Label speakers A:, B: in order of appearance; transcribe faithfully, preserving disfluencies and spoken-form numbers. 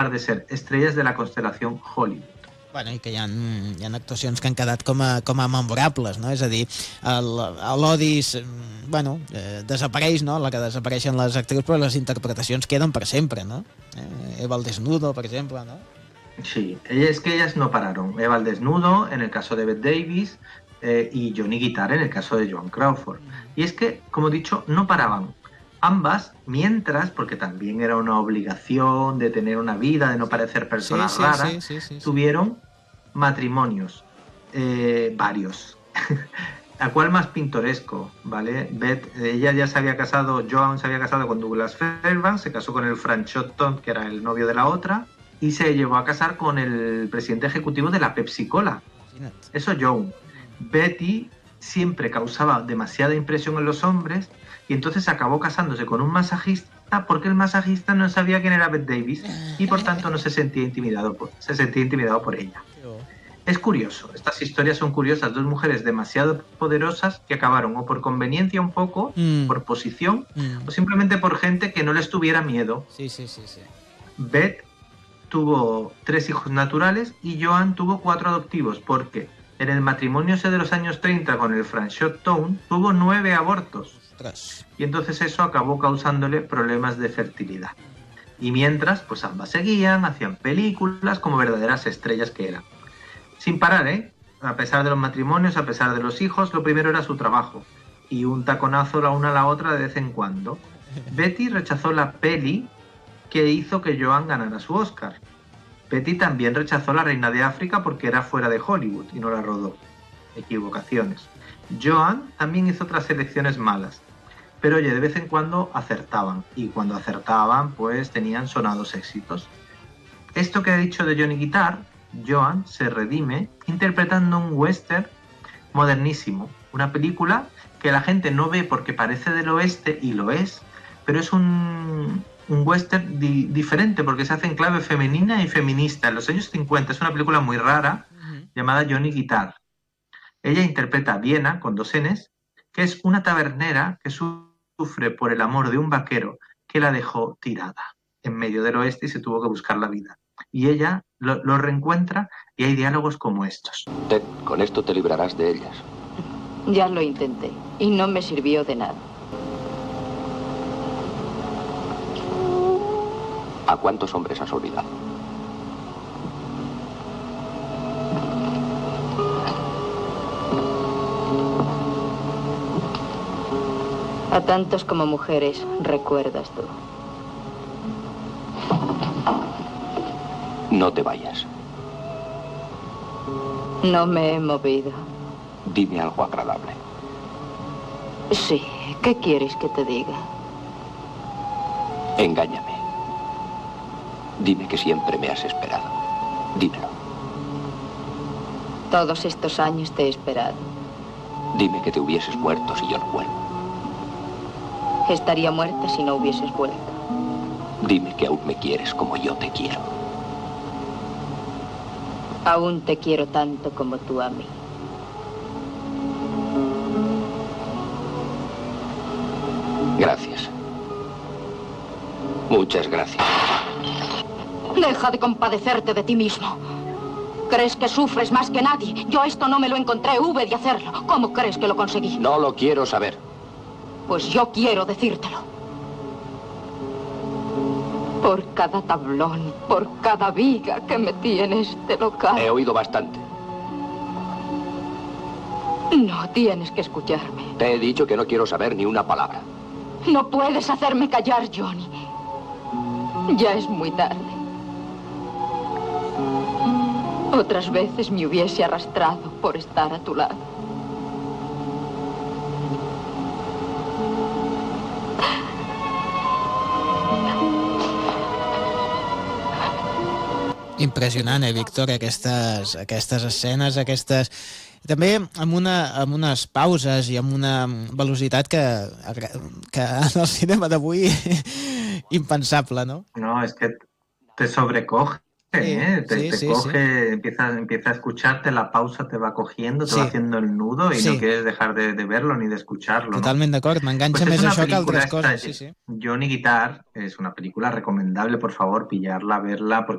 A: de ser estrellas de la constelación Hollywood.
B: Bueno, i que hi ha, hi ha actuacions que han quedat com a, com a memorables, no? És a dir, l'Odis, bueno, eh, desapareix, no? La que desapareixen les actrius, però les interpretacions queden per sempre, no? Eh, Eva al desnudo, per exemple, ¿no?
A: Sí, es que ellas no pararon. Eva al desnudo, en el caso de Bette Davis, eh, y Johnny Guitar, en el caso de Joan Crawford. Y es que, como he dicho, no paraban. Ambas, mientras, porque también era una obligación de tener una vida, de no parecer personas
B: sí, sí,
A: raras,
B: sí, sí, sí, sí.
A: tuvieron matrimonios, eh, varios. ¿A cuál más pintoresco? ¿Vale? Beth, ella ya se había casado, Joan se había casado con Douglas Fairbanks, se casó con el Frank Shotton, que era el novio de la otra, y se llevó a casar con el presidente ejecutivo de la Pepsi Cola. Eso Joan. Betty siempre causaba demasiada impresión en los hombres, y entonces acabó casándose con un masajista porque el masajista no sabía quién era Bette Davis y por tanto no se sentía intimidado por, se sentía intimidado por ella. Es curioso, estas historias son curiosas, dos mujeres demasiado poderosas que acabaron o por conveniencia un poco, mm. por posición, mm. o simplemente por gente que no les tuviera miedo.
B: Sí, sí, sí, sí.
A: Beth tuvo tres hijos naturales y Joan tuvo cuatro adoptivos porque en el matrimonio ese de los años treinta con el Frank Shotton tuvo nueve abortos. Y entonces eso acabó causándole problemas de fertilidad. Y mientras, pues ambas seguían, hacían películas como verdaderas estrellas que eran. Sin parar, ¿eh? A pesar de los matrimonios, a pesar de los hijos, lo primero era su trabajo. Y un taconazo la una a la otra de vez en cuando. Betty rechazó la peli que hizo que Joan ganara su Oscar. Betty también rechazó La Reina de África porque era fuera de Hollywood y no la rodó. Equivocaciones. Joan también hizo otras elecciones malas. Pero oye, de vez en cuando acertaban. Y cuando acertaban, pues tenían sonados éxitos. Esto que he dicho de Johnny Guitar, Joan se redime interpretando un western modernísimo. Una película que la gente no ve porque parece del oeste, y lo es, pero es un, un western di- diferente porque se hace en clave femenina y feminista. En los años cincuenta es una película muy rara uh-huh. llamada Johnny Guitar. Ella interpreta a Viena, con dos Ns, que es una tabernera que sufre por el amor de un vaquero que la dejó tirada en medio del oeste y se tuvo que buscar la vida. Y ella lo, lo reencuentra y hay diálogos como estos.
C: Ted, con esto te librarás de ellas.
D: Ya lo intenté y no me sirvió de nada.
C: ¿A cuántos hombres has olvidado?
D: A tantos como mujeres, recuerdas tú.
C: No te vayas.
D: No me he movido.
C: Dime algo agradable.
D: Sí, ¿qué quieres que te diga?
C: Engáñame. Dime que siempre me has esperado. Dímelo.
D: Todos estos años te he esperado.
C: Dime que te hubieses muerto si yo no vuelvo.
D: Estaría muerta si no hubieses vuelto.
C: Dime que aún me quieres como yo te quiero.
D: Aún te quiero tanto como tú a mí.
C: Gracias. Muchas gracias.
D: Deja de compadecerte de ti mismo. ¿Crees que sufres más que nadie? Yo esto no me lo encontré, hube de hacerlo. ¿Cómo crees que lo conseguí?
C: No lo quiero saber.
D: Pues yo quiero decírtelo. Por cada tablón, por cada viga que metí en este local.
C: He oído bastante.
D: No tienes que escucharme.
C: Te he dicho que no quiero saber ni una palabra.
D: No puedes hacerme callar, Johnny. Ya es muy tarde. Otras veces me hubiese arrastrado por estar a tu lado.
B: Impressionant, eh, Víctor, aquestes, aquestes escenes, aquestes... També amb, una, amb unes pauses i amb una velocitat que, que en el cinema d'avui impensable, ¿no?
A: No, es que te sobrecoge,
B: sí,
A: ¿eh? Te,
B: sí,
A: te
B: sí,
A: coge,
B: sí.
A: Empieza, empieza a escucharte, la pausa te va cogiendo, te
B: sí.
A: va haciendo el nudo y sí. no quieres dejar de, de verlo ni de escucharlo.
B: Totalment
A: ¿no?
B: d'acord, m'enganxa
A: pues
B: més això que altres
A: esta,
B: coses. Sí, sí.
A: Johnny Guitar es una película recomendable, por favor, pillarla, verla, porque